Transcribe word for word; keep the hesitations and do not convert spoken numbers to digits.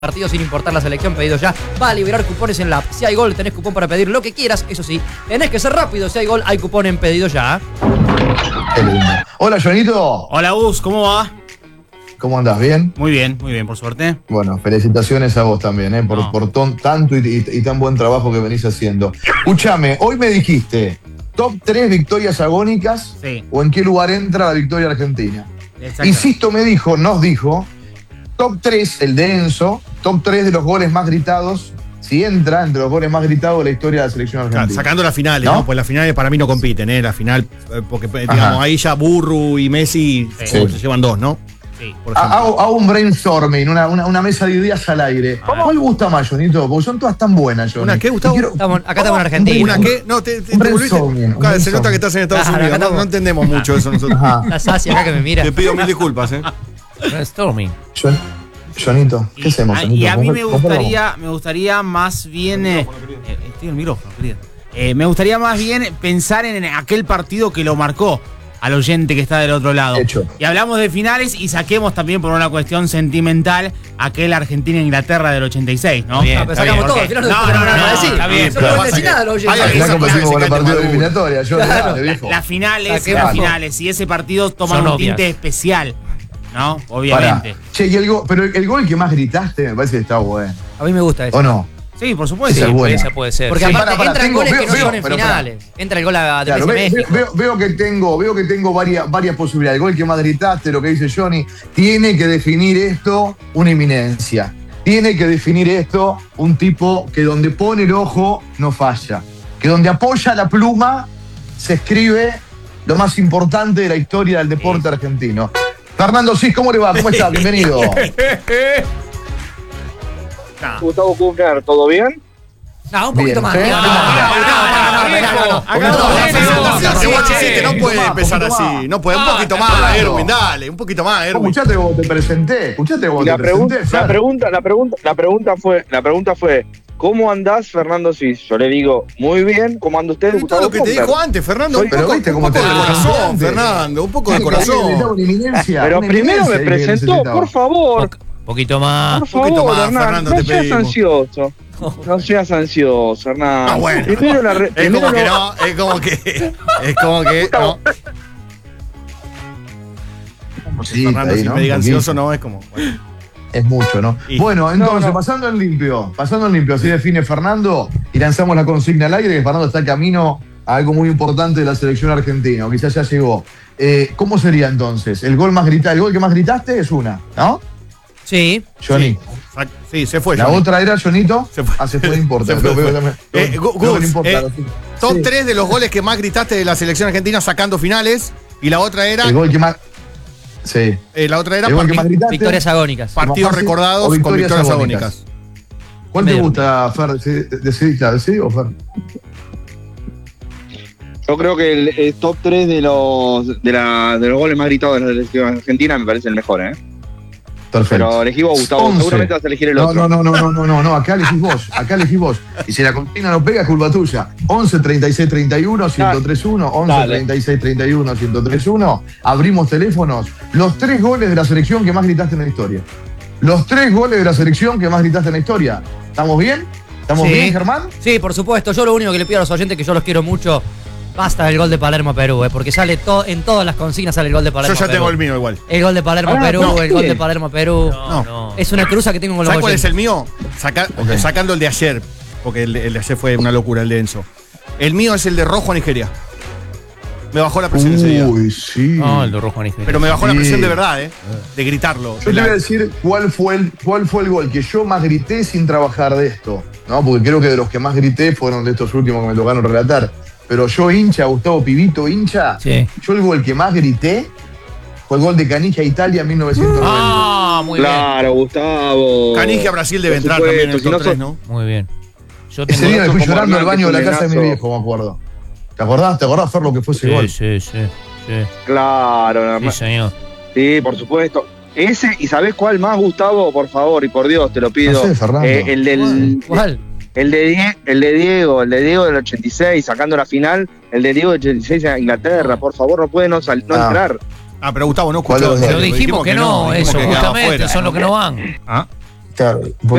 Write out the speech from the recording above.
partido sin importar la selección, pedido ya. Va a liberar cupones en la app. Si hay gol, tenés cupón para pedir lo que quieras. Eso sí, tenés que ser rápido. Si hay gol, hay cupón en pedido ya. Qué lindo. Hola, Jonito. Hola, Gus, ¿cómo va? ¿Cómo andás? ¿Bien? Muy bien, muy bien, por suerte. Bueno, felicitaciones a vos también, ¿eh? Por, No. por ton, tanto y, y, y tan buen trabajo que venís haciendo. Escúchame, hoy me dijiste, top tres victorias agónicas, Sí. o en qué lugar entra la victoria argentina. Exacto. Insisto, me dijo, nos dijo, top tres, el de Enzo, top tres de los goles más gritados, si entra entre los goles más gritados de la historia de la selección Claro, argentina. sacando las finales, ¿No? ¿no? Pues las finales para mí no compiten, ¿eh? La final, eh, porque eh, digamos, Ajá. ahí ya Burru y Messi Sí. se se llevan dos, ¿no? Sí. Por Ha- ejemplo. Hago, hago un brainstorming, una, una, una mesa de ideas al aire. ¿Cuál gusta más, Jonito? Porque son todas tan buenas, Johnny. ¿Una qué, Gustavo? Y quiero- Estamos- acá estamos en Argentina. ¿Una qué? No, te, te, Un te volviste. brainstorming, un Claro, se nota brainstorming. que estás en Estados Claro, Unidos. acá No, estamos. no entendemos mucho eso nosotros. Ajá. La Sasi acá que me mira. Te pido mil disculpas, ¿eh? Brainstorming. Jon- Jonito, ¿qué hacemos, Y, Jonito? y a mí me ¿Cómo- cómo gustaría, me gustaría más bien. eh, eh, estoy en el micrófono, querida. Eh, me gustaría más bien pensar en aquel partido que lo marcó al oyente que está del otro lado. Hecho. Y hablamos de finales y saquemos también por una cuestión sentimental aquel Argentina-Inglaterra del ochenta y seis, ¿no? Ah, pero sacamos todo, al final no no, tenemos no, nada no, para decir. está bien, No pero pueden pasa decir que- nada los Hay oyentes. Acá esas cosas competimos que con se el caen partido de maduro. eliminatoria, Johnny, Claro. dale, viejo. Las finales, Saquemos las todo. finales y ese partido toman Son un obvias. tinte especial, ¿no? Pará. Obviamente. Che, y el gol, pero el gol que más gritaste me parece que está bueno. A mí me gusta eso. ¿O no? Sí, por supuesto. Esa es buena. Esa puede ser. Porque Sí, aparte pará, pará, entran tengo- goles veo- que no veo, son en pero finales. Entra el gol a de Claro, ve- ve- México. veo, veo que tengo, veo que tengo varias, varias posibilidades. El gol que más gritaste, lo que dice Johnny, tiene que definir esto una eminencia. Tiene que definir esto un tipo que donde pone el ojo no falla. Que donde apoya la pluma se escribe lo más importante de la historia del deporte argentino. Fernando Cis, ¿cómo le va? ¿Cómo está? Bienvenido. Gustavo Kufner, ¿todo bien? No, un poquito Bien, más. ¿sí? No, no, no, no, no, no, no, no. Acá no, todo no, bien, no, eso no, está no, así, Pero vos che. hiciste, no poquito puede más, empezar poquito así. más. No puede. Un Ah, poquito claro. más, Erwin, dale. Un poquito más, Erwin. Escuchate cómo te presenté. Escuchate cómo La te pregunta, presenté. la Fer. pregunta, la pregunta, la pregunta fue, la pregunta fue, ¿cómo andás, Fernando Cis? Yo le digo, muy bien, ¿cómo anda usted, Y todo Gustavo lo que te Kufner? dijo antes, Fernando. Un Pero poco, viste un cómo poco te de lo corazón, presenté. Fernando. Un poco de Sí, que necesitaba corazón. una eminencia, Pero una primero eminencia me que presentó, necesitaba. por favor, Un poquito más. por poquito favor, más, Hernán, Fernando, no te seas pedimos. ansioso. No seas ansioso, Hernán. Ah, bueno. Primero la re- Es primero como que lo- no, es como que. Es como que. No. Sí, Fernando, ahí, si ¿no? me diga Un ansioso, poquito. no, es como. Bueno. Es mucho, ¿no? Y- Bueno, entonces, No, no. pasando en limpio, pasando en limpio, así define Fernando, y lanzamos la consigna al aire, que Fernando está camino a algo muy importante de la selección argentina, o quizás ya llegó. Eh, ¿Cómo sería entonces? El gol más gritado, el gol que más gritaste es una, ¿no? Sí. Johnny. Sac- Sí, se fue. La Johnny. otra era Jonito. Se fue. Ah, se fue, no importa. Se fue, Lo veo fue. también. Eh, Lo- Gu- lo que no Gus, importa, eh, lo que- Top Sí. tres de los goles que más gritaste de la selección argentina sacando finales. Y la otra era. El gol que más. Sí. eh, la otra era El gol que parti- más gritaste. Victorias agónicas. partidos fácil, recordados o con victorias victorias agónicas. agónicas. ¿Cuál te Medio. gusta, Fer? Decidí, decidí, claro, ¿sí o Fer? Yo creo que el, el top tres de los de, la, de los goles más gritados de la selección argentina me parece el mejor, ¿eh? Perfecto. Pero elegí vos, Gustavo, once. seguramente vas a elegir el No, otro. no, no, no, no, no, no, no, acá elegís vos, acá elegís vos. Y si la consigna no pega, es culpa tuya. once, treinta y seis, treinta y uno, ciento tres uno, once, Dale. treinta y seis, treinta y uno, ciento tres uno. Abrimos teléfonos. Los tres goles de la selección que más gritaste en la historia. Los tres goles de la selección que más gritaste en la historia. ¿Estamos bien? ¿Estamos Sí. bien, Germán? Sí, por supuesto. Yo lo único que le pido a los oyentes, que yo los quiero mucho, basta del gol de Palermo-Perú, eh, porque sale to- en todas las consignas sale el gol de Yo Palermo-Perú. ya tengo el mío igual. El gol de Palermo-Perú, Ah, no, el gol sí. de Palermo-Perú. No. no. Es una cruza que tengo con los ¿Sabes cuál es oyentes. el mío? Saca- Ok. Sacando el de ayer. Porque el, el de ayer fue una locura, el de Enzo. El mío es el de rojo a Nigeria. Me bajó la presión ese día. Uy, sí. No, el de rojo Nigeria. Pero me bajó la Sí. presión de verdad, ¿eh? De gritarlo. Yo te voy a decir cuál fue, el, cuál fue el gol que yo más grité sin trabajar de esto, ¿no? Porque creo que de los que más grité fueron de estos últimos que me tocaron relatar. Pero yo, hincha, Gustavo Pibito, hincha, Sí. yo el gol que más grité fue el gol de Canilla a Italia en mil novecientos noventa. Ah, muy Claro, Gustavo. Canigia Brasil debe Por entrar supuesto, también en el si no top tres, sos- ¿no? bien. Muy bien. Yo Ese tengo. día me fui como llorando al Hernán, baño de la que es un casa de mi nenazo. viejo, me acuerdo. ¿Te acordás? ¿Te acordás, Fer, lo que fue ese Sí, gol? sí, sí, sí. Claro, Sí, señor. sí, por supuesto. Ese, ¿y sabés cuál más, Gustavo? Por favor, y por Dios, te lo pido. No sé, Fernando. Eh, el del. ¿Cuál? El de, Die- el de Diego, el de Diego del ochenta y seis, sacando la final, el de Diego del ochenta y seis a Inglaterra, por favor, no puede no, sal- no Ah. entrar. Ah, pero Gustavo no ¿Cuál escuchó. es? Pero dijimos que no, dijimos eso, que quedaba justamente, fuera. son los que no van. Ah, Claro,